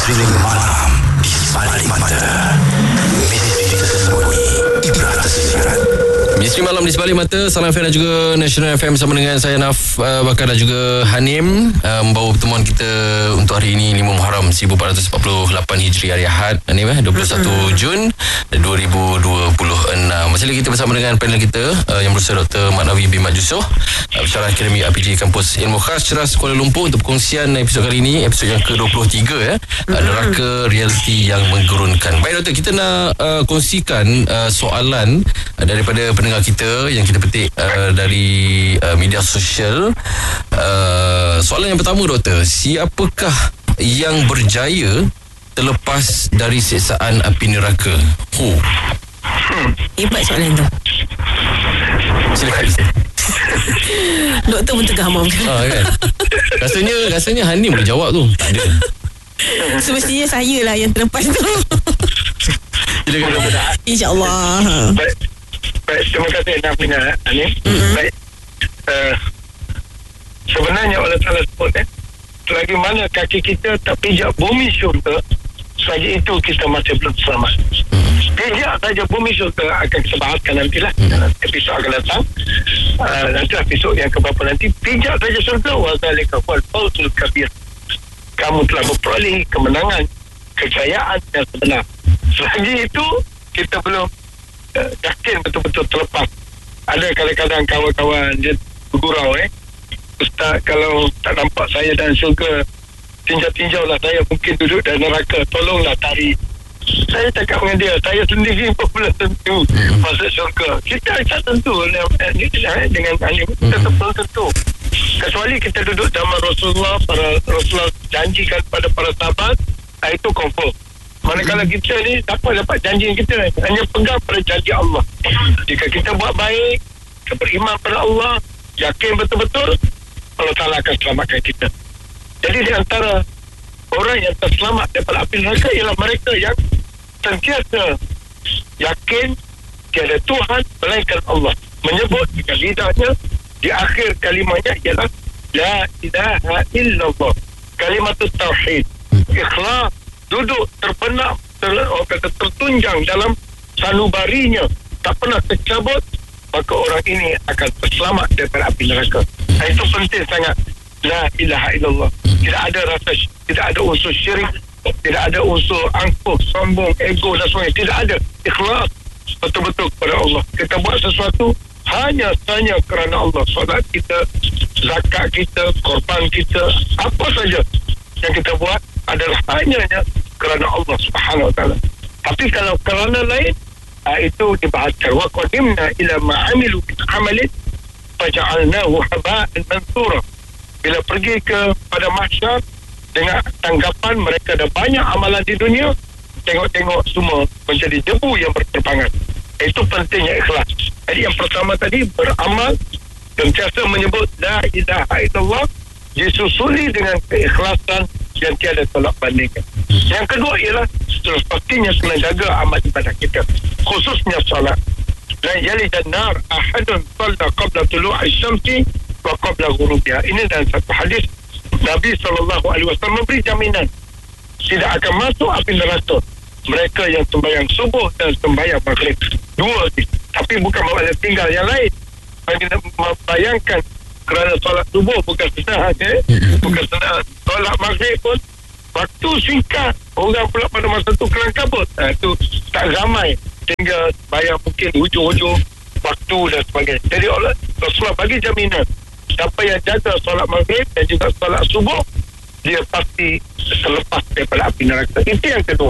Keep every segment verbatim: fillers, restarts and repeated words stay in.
Misteri malam di balik mata. Misteri tersembunyi ibrah tersirat. Misteri malam di sebalik mata. Salam F M dan juga National F M bersama dengan saya Naf uh, Bakar dan juga Hanim uh, membawa pertemuan kita untuk hari ini lima Muharram seribu empat ratus empat puluh lapan Hijri hari Ahad. Hanim eh dua puluh satu Jun dua ribu dua puluh enam. Masih lagi kita bersama dengan panel kita uh, yang berusaha Doktor Maknawi bin Mat Yusof, uh, Pensyarah Akademik R P J Kampus Ilmu Khas Ceras Kuala Lumpur untuk perkongsian episod kali ini, episod yang ke dua puluh tiga eh. Uh, neraka realiti yang menggurunkan. Baik Doktor, kita nak uh, kongsikan uh, soalan uh, daripada pendengar kita yang kita petik uh, dari uh, media sosial. Uh, soalan yang pertama Doktor, siapakah yang berjaya terlepas dari siksaan api neraka? Oh. Hmm. Hebat soalan tu. Silakan. Doktor pun tergamam kan? Ah, kan? Rasanya rasanya Hanim boleh jawab tu. Tak ada. Semestinya saya lah yang terlepas tu. Silakan Doktor. InsyaAllah. Baik, baik, terima kasih Naf dengan Hanim. Mm-hmm. Baik, uh, sebenarnya Allah Ta'ala sebut eh, selagi mana kaki kita tak pijak bumi syurga, selagi itu kita masih belum selamat. Pijak saja bumi syurga akan kita bahaskan nantilah episod akan datang. Uh, nantilah episod yang keberapa nanti. Pijak saja syurga, wa zalika wal fawzul kabir. Kamu telah memperoleh kemenangan, kejayaan yang sebenar. Selagi itu kita belum uh, yakin betul-betul terlepas. Ada kadang-kadang kawan-kawan dia bergurau eh, Ustaz, kalau tak nampak saya dan syurga, tinjau-tinjaulah saya mungkin duduk dalam neraka, tolonglah tarik. Saya cakap dengan dia, saya sendiri pun belum tentu masuk syurga. Kita tak tentu dengan ini, kita belum tentu. Kecuali kita duduk zaman Rasulullah, para Rasulullah janjikan kepada para sahabat, itu confirm. Manakala kita ni siapa dapat janji kita, hanya pegang pada janji Allah. Jika kita buat baik, kita beriman pada Allah, yakin betul-betul, Allah Ta'ala akan selamatkan kita. Jadi di antara orang yang terselamat daripada api neraka ialah mereka yang sentiasa yakin tiada Tuhan melainkan Allah. Menyebut dengan lidahnya, di akhir kalimahnya ialah La ilaha illallah. Kalimatut tauhid. Ikhlas, duduk terbenam, ter, kata, tertunjang dalam sanubarinya, tak pernah tercabut, maka orang ini akan terselamat daripada api neraka. Itu penting sangat. La ilaha illallah. Tidak ada rasa, tidak ada unsur syirik, tidak ada unsur angkuh, sombong, ego dan sebagainya. Tidak ada. Ikhlas betul-betul kepada Allah. Kita buat sesuatu hanya hanya kerana Allah. Solat kita, zakat kita, korban kita, apa saja yang kita buat adalah hanya kerana Allah Subhanahu Wa Taala. Tapi kalau kerana lain, uh, itu dibahaskan. Wa qadimna ila ma amilu min amalin faja'alnahu haba'an mansura. Bila pergi ke pada mahsyar dengan tanggapan mereka ada banyak amalan di dunia, tengok-tengok semua menjadi debu yang berterbangan. Itu pentingnya ikhlas. Jadi yang pertama tadi, beramal dan sentiasa menyebut la ilaha illallah, disusuli dengan keikhlasan yang tiada tolak bandingkan. Yang kedua ialah pastinya kena jaga amal ibadah kita, khususnya solat. La yalijan nar ahadun salla qabla tulu'i syamsi wa qabla ghurubiha. Ini dalam satu hadis Nabi sallallahu alaihi wasallam memberi jaminan tidak akan masuk api neraka mereka yang sembahyang subuh dan sembahyang maghrib. Dua ni. Tapi bukan makna tinggal yang lain. Kita membayangkan kerana solat subuh bukan senang eh? bukan senang. Solat maghrib pun waktu singkat, orang pula pada masa tu kelang kabut. Ha, itu tak ramai sehingga bayar mungkin hujung-hujung waktu dan sebagainya. Jadi Allah Rasulullah bagi jaminan, siapa yang jaga solat maghrib dan juga solat subuh, dia pasti terlepas daripada api neraka. Itu yang kedua.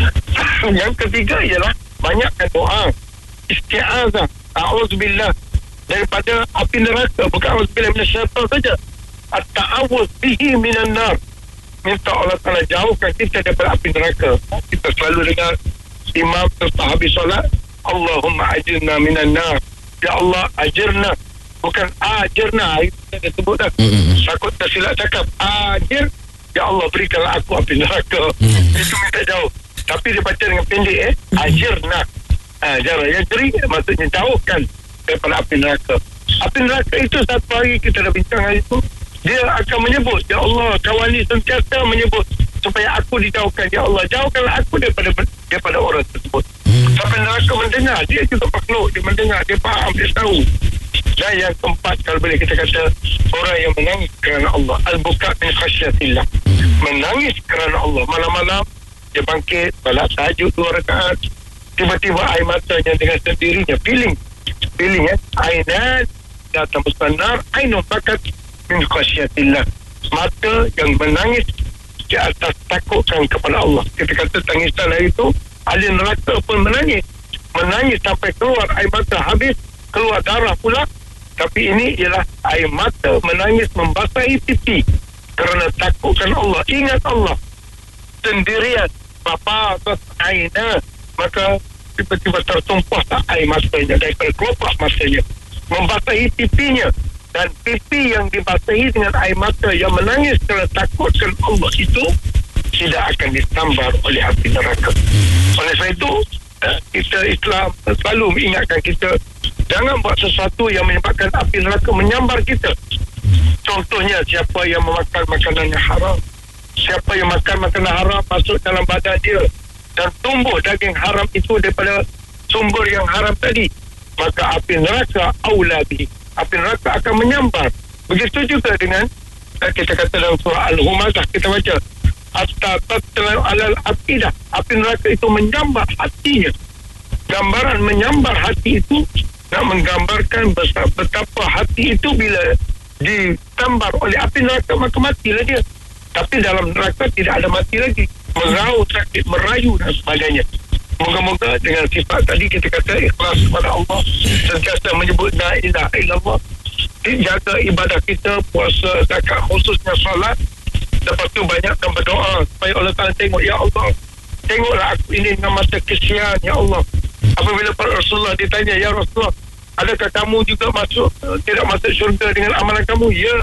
Yang ketiga ialah banyakkan doa isti'azah, a'udzubillah daripada api neraka, bukan a'udzubillah minasyaitan saja, at-ta'awuz bihi minan nar, minta Allah Ta'ala jauhkan kita daripada api neraka. Kita selalu dengar imam lepas habis solat, Allahumma ajirna minan nar, ya Allah ajirna, bukan ajirna, itu dia sebut dah. Takut tersilap cakap ajir, ya Allah berikanlah aku api neraka. Itu minta jauh, tapi dia baca dengan pendek eh ajirna. Ha, jarak yang jeri maksudnya jauhkan daripada api neraka. Api neraka itu satu hari kita dah bincang hari itu, dia akan menyebut, ya Allah, kawan ni sentiasa menyebut supaya aku dijauhkan. Ya Allah, jauhkanlah aku daripada daripada orang tersebut. hmm. Sampai neraka mendengar, dia juga makhluk, dia mendengar, dia faham, dia tahu. Dan yang keempat, kalau boleh kita kata, orang yang menangis kerana Allah, al-buka min khasyatillah, menangis kerana Allah. Malam-malam dia bangkit, salat tahajud dua rakaat, tiba-tiba air matanya dengan sendirinya feeling feeling ya, ainan datang bersandar, ainun bakat min khasyatillah, mata yang menangis di atas takutkan kepada Allah. Kita kata tangisan hari itu, ahli neraka pun menangis menangis sampai keluar air mata, habis keluar darah pula. Tapi ini ialah air mata menangis membasahi pipi kerana takutkan Allah, ingat Allah sendirian. Bapa atas aina, maka tiba-tiba tertumpah air matanya daripada kelopak matanya, membasahi pipinya. Dan pipi yang dibasahi dengan air mata yang menangis kerana takutkan Allah itu tidak akan disambar oleh api neraka. Oleh sebab itu, kita Islam selalu mengingatkan kita, jangan buat sesuatu yang menyebabkan api neraka menyambar kita. Contohnya, siapa yang memakan makanan yang haram, siapa yang makan makanan haram masuk dalam badan dia dan tumbuh daging haram itu daripada sumber yang haram tadi, maka api neraka aulabi, api neraka akan menyambar. Begitu juga dengan kita kata dalam surah Al-Humazah, kita baca hatta tatla alal afidah, api neraka itu menyambar hatinya. Gambaran menyambar hati itu nak menggambarkan betapa hati itu bila disambar oleh api neraka maka matilah dia. Tapi dalam neraka tidak ada mati lagi, merau, sakit, merayu dan sebagainya. Moga-moga dengan sifat tadi kita kata ikhlas kepada Allah, sentiasa menyebut la ilaha illallah, jaga ibadah kita, puasa, zakat, khususnya salat. Lepas tu banyak dan berdoa supaya Allah Ta'ala tengok, ya Allah, tengoklah aku ini dengan mata kesian, ya Allah. Apabila Rasulullah ditanya, ya Rasulullah, adakah kamu juga masuk tidak masuk syurga dengan amalan kamu? Ya,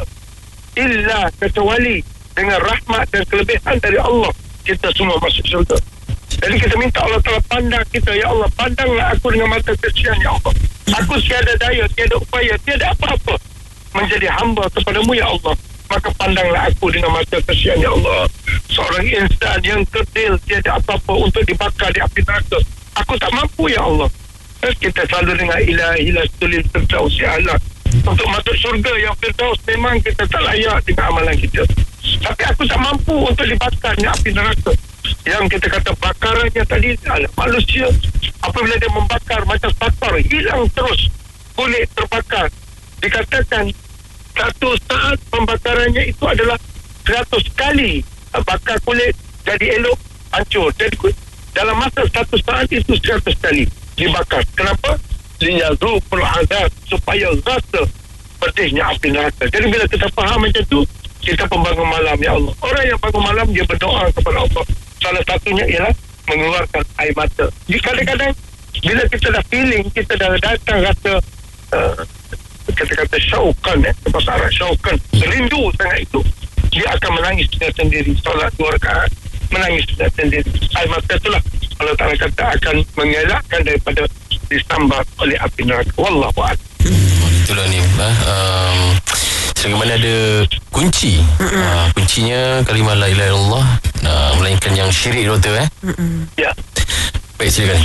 illa, kecuali dengan rahmat dan kelebihan dari Allah kita semua masuk syurga. Jadi kita minta Allah Ta'ala pandang kita, ya Allah, pandanglah aku dengan mata kesian, ya Allah. Aku tiada daya, tiada upaya, tiada apa-apa menjadi hamba kepadamu, ya Allah. Maka pandanglah aku dengan mata kesian, ya Allah. Seorang insan yang kerdil, tiada apa-apa untuk dibakar di api neraka. Aku tak mampu, ya Allah. Kita selalu dengan ilahi lastulil firdaus, ya Allah. Untuk masuk syurga yang firdaus, memang kita tak layak dengan amalan kita. Tapi aku tak mampu untuk dibakar di api neraka. Yang kita kata bakarannya tadi, manusia apabila dia membakar macam bakar, hilang terus kulit terbakar. Dikatakan satu saat pembakarannya itu adalah seratus kali bakar kulit jadi elok, hancur. Jadi dalam masa satu saat itu seratus kali dibakar. Kenapa? Liyazuqul azab, supaya rasa pedihnya api neraka. Jadi bila kita faham macam tu, kita pembangun malam, ya Allah. Orang yang bangun malam dia berdoa kepada Allah. Salah satunya ialah mengeluarkan air mata. Jadi kadang-kadang bila kita dah feeling, kita dah datang rasa uh, kata-kata syaukan, eh, bahasa Arab syaukan, rindu sangat itu, dia akan menangis dengan sendiri. Solat dua rakaat, menangis dengan sendiri. Air mata itulah Allah Ta'ala kata akan mengelakkan daripada disambar oleh api neraka. Wallahu a'lam. Itulah ni, um, sebagaimana ada kunci, uh, kuncinya kalimah la ilaha illallah, uh, melainkan yang syirik, doktor, eh? Ya. Baik, silakan.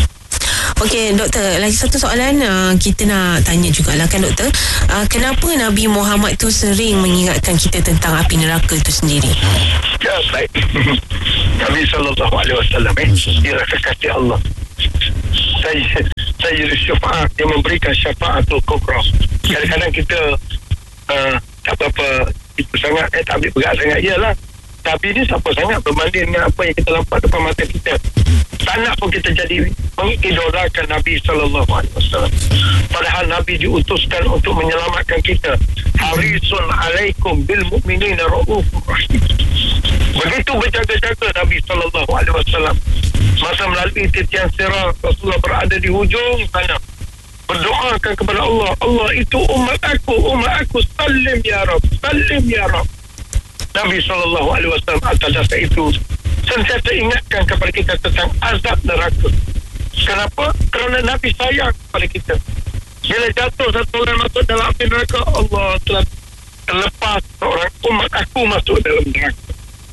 Okey, doktor, lagi satu soalan uh, kita nak tanya jugalah kan, doktor. Uh, kenapa Nabi Muhammad tu sering mengingatkan kita tentang api neraka itu sendiri? Ya, baik. Nabi sallallahu alaihi wasallam, eh, dia kekasih Allah. Saya saya syafaat, dia memberikan syafaatul kubra. Kadang-kadang kita uh, tak apa-apa itu sangat, eh, tak ambil berat sangat. Iyalah, Nabi ni siapa sangat berbanding dengan apa yang kita nampak depan mata kita. Tak nak pun kita jadi mengidolakan Nabi sallallahu alaihi wasallam. Padahal Nabi diutuskan untuk menyelamatkan kita. Harisun alaikum bil mu'minina raufur rahim. Begitu berjaga-jaga Nabi sallallahu alaihi wasallam. Masa melalui titian Sirat, Rasulullah berada di hujung sana, berdoakan kepada Allah, Allah itu umat aku, umat aku, salim ya Rab, salim ya Rab. Nabi sallallahu alaihi wasallam atas dasar itu sentiasa ingatkan kepada kita tentang azab neraka. Kenapa? Kerana Nabi sayang kepada kita. Bila jatuh satu orang masuk dalam api neraka, Allah telah terlepas seorang umat aku masuk dalam neraka.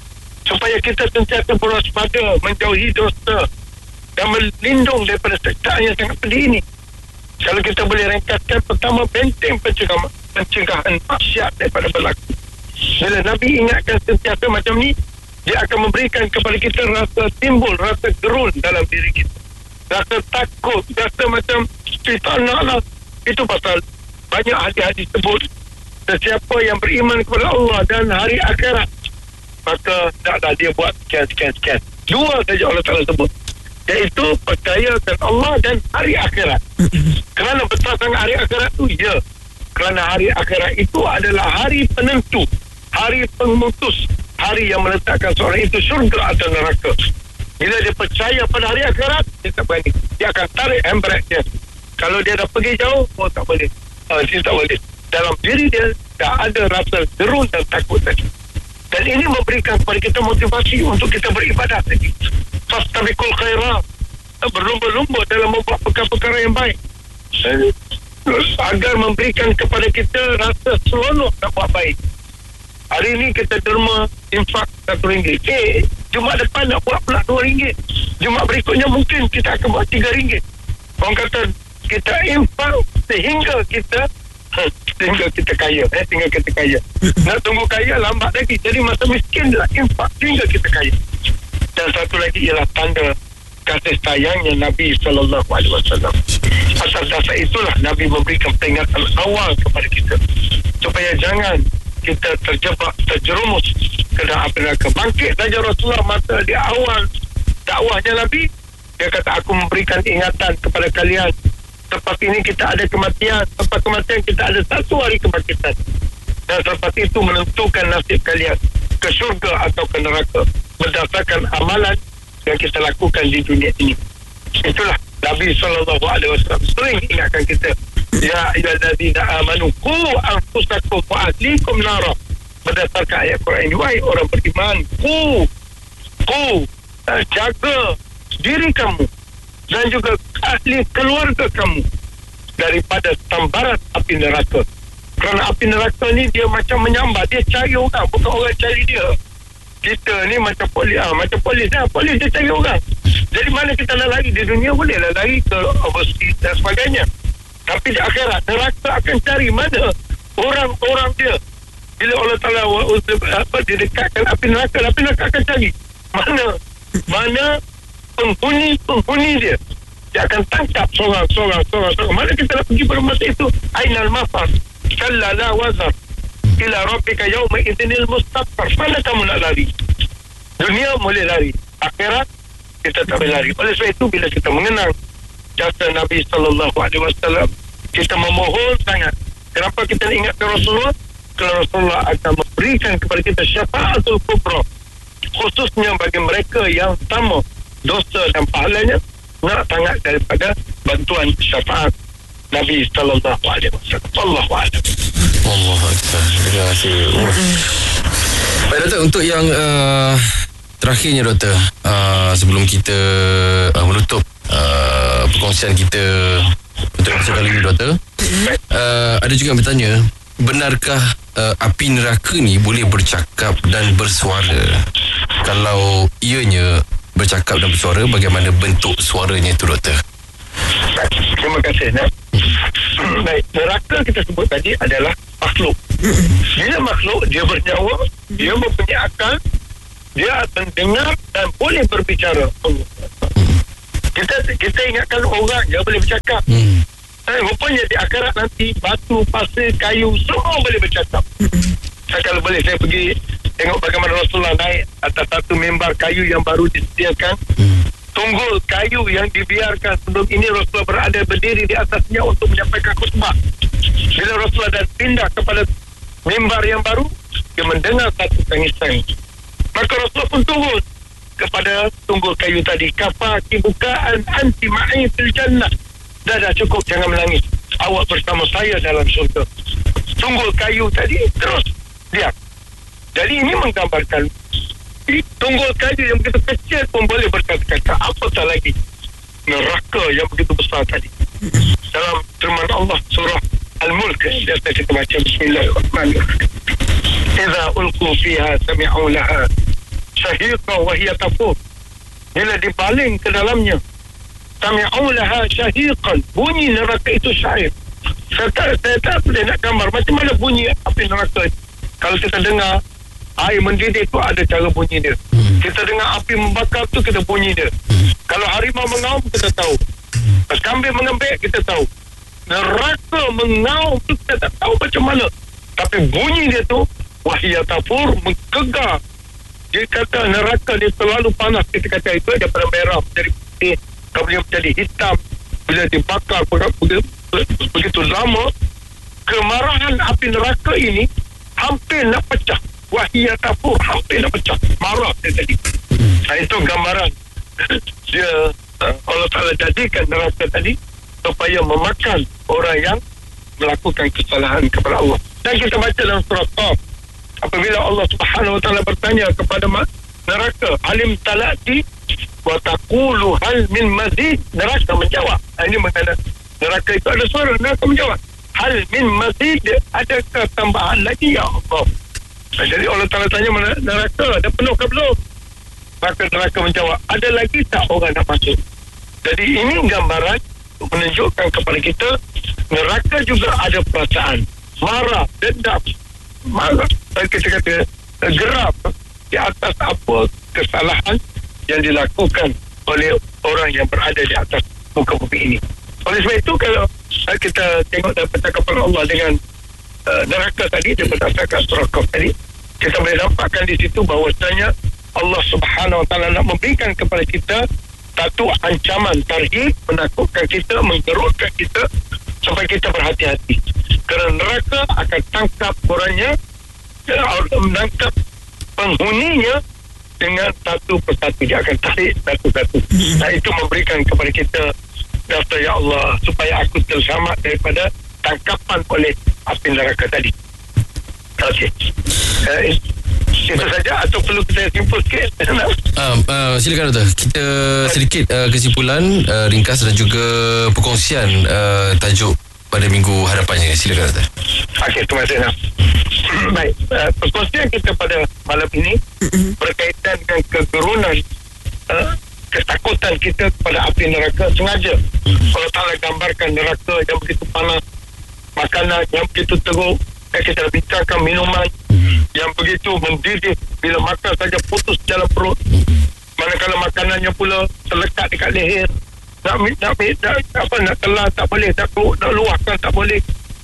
supaya kita sentiasa berwaspada, menjauhi dosa dan melindung daripada seksaan yang sangat pedih ini. Kalau kita boleh ringkaskan, pertama, benteng pencegahan, pencegahan maksiat daripada berlaku. Bila Nabi ingatkan sentiasa macam ni, dia akan memberikan kepada kita rasa timbul, rasa gerun dalam diri kita, rasa takut, rasa macam kita naklah. Itu pasal banyak hadis-hadis sebut sesiapa yang beriman kepada Allah dan hari akhirat, maka taklah dia buat sekian-sekian-sekian. Dua saja Allah Ta'ala sebut, iaitu percayakan Allah dan hari akhirat. Kerana betul sangat hari akhirat tu, ya, kerana hari akhirat itu adalah hari penentu, hari pemutus, hari yang meletakkan seorang itu syurga atau neraka. Bila dia percaya pada hari akhirat, dia tak berani, dia akan tarik handbrake dia. Kalau dia dah pergi jauh, oh tak boleh, uh, dia tak boleh. Dalam diri dia tak ada rasa gerun dan takut tadi. Dan ini memberikan kepada kita motivasi untuk kita beribadah tadi. Fastabiqul khairat, berlumba-lumba dalam membuat perkara-perkara yang baik, agar memberikan kepada kita rasa seronok nak buat baik. Hari ini kita derma infak satu ringgit. Eh, Jumaat depan nak buat pula dua ringgit. Jumaat berikutnya mungkin kita akan buat tiga ringgit. Orang kata kita infak sehingga kita sehingga kita kaya, eh, sehingga kita kaya. Nak tunggu kaya lambat lagi. Jadi masa miskin lah infak sehingga kita kaya. Dan satu lagi ialah tanda kasih sayangnya Nabi sallallahu alaihi wasallam. Atas dasar itulah Nabi memberikan peringatan awal kepada kita supaya jangan kita terjebak, terjerumus ke dalam api neraka. Bangkit saja Rasulullah masa di awal dakwahnya Nabi, dia kata, aku memberikan ingatan kepada kalian, selepas ini kita ada kematian, selepas kematian kita ada satu hari kebangkitan, dan selepas itu menentukan nasib kalian ke syurga atau ke neraka berdasarkan amalan yang kita lakukan di dunia ini. Itulah Nabi sallallahu alaihi wasallam sering ingatkan kita, ya ayyuhallazina amanu qu anfusakum wa ahlikum nara, berdasarkan ayat Quran ini. Wahai orang beriman, qu qu jaga diri kamu dan juga ahli keluarga kamu daripada sambaran api neraka. Kerana api neraka ni dia macam menyambar, dia cari orang, bukan orang cari dia. Kita ni macam polis, ah, macam polis lah. Polis dia cari orang. Jadi mana kita nak lari di dunia, bolehlah lari ke overseas dan sebagainya. Tapi di akhirat, neraka akan cari mana orang-orang dia. Bila Allah Ta'ala apa, didekatkan api neraka, api neraka akan cari mana mana penghuni-penghuni dia. Dia akan tangkap seorang, seorang, seorang, seorang. Mana kita nak pergi pada masa itu? Ainal mafar, kalla la wazar, ila rabbika yawma idzinil mustaqar. Mana kamu nak lari? Dunia boleh lari, akhirat kita tak boleh lari. Oleh sebab itu, bila kita mengenang jasa Nabi sallallahu alaihi wasallam, kita memohon sangat. Kenapa kita ingat ke Rasulullah? Kerana Rasulullah akan memberikan kepada kita syafaatul kubra, khususnya bagi mereka yang sama dosa dan pahalanya nak sangat daripada bantuan syafaat Nabi sallallahu alaihi wasallam. Wallahu a'lam. Allahu akbar. Terima kasih. Baik doktor, untuk yang uh, terakhirnya doktor, uh, sebelum kita uh, menutup uh, perkongsian kita untuk episode kali ini doktor, uh, ada juga yang bertanya, benarkah uh, api neraka ni boleh bercakap dan bersuara? Kalau ianya bercakap dan bersuara, bagaimana bentuk suaranya itu doktor? Terima kasih. Nah. Baik, neraka kita sebut tadi adalah makhluk. Dia makhluk, dia bernyawa, dia mempunyai akal, dia mendengar dan boleh berbicara. Kita kita ingatkan orang dia boleh bercakap. Hmm. Eh, rupanya di akhirat nanti batu, pasir, kayu semua boleh bercakap. Saya kalau boleh saya pergi tengok bagaimana Rasulullah naik atas satu mimbar kayu yang baru disediakan. Hmm. Tunggul kayu yang dibiarkan sebelum ini Rasulullah berada berdiri di atasnya untuk menyampaikan khutbah. Bila Rasulullah dah pindah kepada mimbar yang baru, dia mendengar satu tangisan. Maka Rasulullah pun turun kepada tunggul kayu tadi. Kafaki bukaan anti ma'i fil jannah. Dah dah cukup, jangan menangis. Awak bersama saya dalam syurga. Tunggul kayu tadi terus diam. Jadi ini menggambarkan tunggul kayu yang begitu kecil pun boleh berkata-kata, apatah lagi neraka yang begitu besar tadi. Dalam firman Allah surah Al-Mulk, dan kita baca Bismillahirrahmanirrahim. Idza ulqu fiha sami'u laha syahiqah wa hiya tafur. Bila dibaling ke dalamnya, sami'u laha syahiqan, bunyi neraka itu syahiq. Saya tak, saya tak boleh nak gambar macam mana bunyi api neraka. Kalau kita dengar air mendidih tu ada cara bunyi dia. Hmm. Kita dengar api membakar tu kita bunyi dia. Hmm. Kalau harimau mengaum kita tahu. Hmm. Kambing mengembek kita tahu. Neraka mengaum tu kita tak tahu macam mana. Tapi bunyi dia tu wahia tafur, menggegar. Dia kata neraka dia selalu panas. Kita kata itu daripada merah menjadi putih, kemudian menjadi hitam. Bila dibakar begitu, begitu lama, kemarahan api neraka ini hampir nak pecah. Wahia tafur, hampir nak pecah. Marah dia tadi. Nah, itu gambaran dia, Allah Ta'ala jadikan neraka tadi supaya memakan orang yang melakukan kesalahan kepada Allah. Dan kita baca dalam surah Qaf, apabila Allah Subhanahu Wa Ta'ala bertanya kepada neraka, alim talati wa taqulu hal min mazid, neraka menjawab. Ini mengenai neraka itu ada suara, neraka menjawab, hal min mazid, adakah tambahan lagi ya Allah? Nah, jadi Allah Ta'ala tanya neraka, dah penuh ke belum? Maka neraka menjawab, ada lagi tak orang nak masuk? Jadi ini gambaran menunjukkan kepada kita neraka juga ada perasaan marah, dendam, marah, dan kita kata geram di atas apa kesalahan yang dilakukan oleh orang yang berada di atas muka bumi ini. Oleh sebab itu kalau kita tengok dalam percakapan Allah dengan uh, neraka tadi, dia berdasarkan surah Qaf tadi, kita boleh nampakkan di situ bahawasanya Allah Subhanahu Wa Ta'ala nak memberikan kepada kita satu ancaman tarhib, menakutkan kita, menggerutkan kita supaya kita berhati-hati. Kerana neraka akan tangkap orangnya, menangkap penghuninya dengan satu persatu. Dia akan tarik satu-satu. Nah, itu memberikan kepada kita daftar, ya Allah, supaya aku terselamat daripada tangkapan oleh api neraka tadi. Okey. Uh, itu saja atau perlu kita simpul sikit? Uh, uh, silakan Doktor. Kita sedikit uh, kesimpulan uh, ringkas dan juga perkongsian uh, tajuk pada minggu hadapannya. Silakan Doktor. Okey, terima kasih. Baik, uh, perkongsian kita pada malam ini berkaitan dengan kegerunan, uh, ketakutan kita kepada api neraka. Sengaja Allah Ta'ala gambarkan neraka yang begitu panas, makanan yang begitu teruk, dan kita bincangkan minuman yang begitu mendidih, bila makan saja putus dalam perut. Manakala makanannya pula terlekat dekat leher, nak nak, nak apa nak telan tak boleh, nak nak luahkan tak boleh.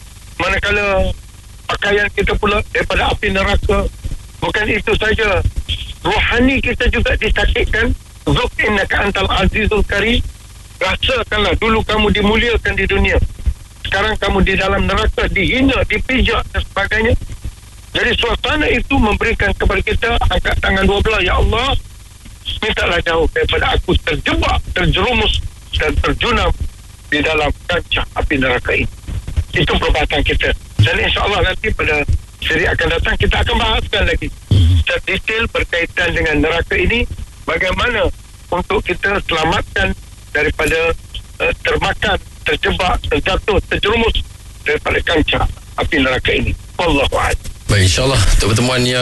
Manakala pakaian kita pula daripada api neraka. Bukan itu saja, rohani kita juga disakitkan. Zuq innaka antal azizul karim, rasakanlah dulu kamu dimuliakan di dunia, sekarang kamu di dalam neraka, dihina, dipijak dan sebagainya. Jadi suasana itu memberikan kepada kita angkat tangan dua belah, ya Allah, mintalah jauh daripada aku terjebak, terjerumus dan terjunam di dalam kancah api neraka ini. Itu perbuatan kita. Dan insyaAllah nanti pada seri akan datang kita akan bahaskan lagi secara detail berkaitan dengan neraka ini, bagaimana untuk kita selamatkan daripada uh, termakan, terjebak, terjatuh, terjerumus daripada kancah api neraka ini. Wallahu a'lam. Baik, insyaAllah untuk pertemuan yang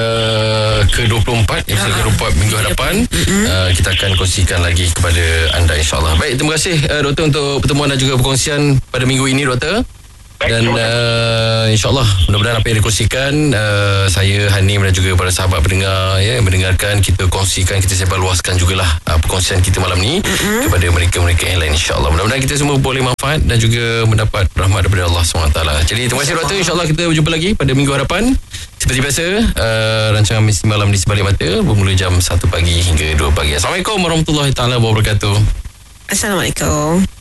uh, ke dua puluh empat, episode ke dua puluh empat minggu hadapan, uh, kita akan kongsikan lagi kepada anda, insyaAllah. Baik, terima kasih uh, Doktor untuk pertemuan dan juga perkongsian pada minggu ini, Doktor. Dan uh, insyaAllah mudah-mudahan apa yang dikongsikan, uh, saya, Hanim dan juga para sahabat pendengar ya, mendengarkan, kita kongsikan, kita sebar luaskan jugalah uh, perkongsian kita malam ni mm-hmm. kepada mereka-mereka yang lain, insyaAllah. Mudah-mudahan kita semua boleh manfaat dan juga mendapat rahmat daripada Allah subhanahu wa taala. Jadi terima kasih Doktor, insyaAllah kita berjumpa lagi pada minggu hadapan. Seperti biasa, uh, rancangan Misteri Malam di Sebalik Mata bermula jam satu pagi hingga dua pagi. Assalamualaikum warahmatullahi taala wabarakatuh. Assalamualaikum.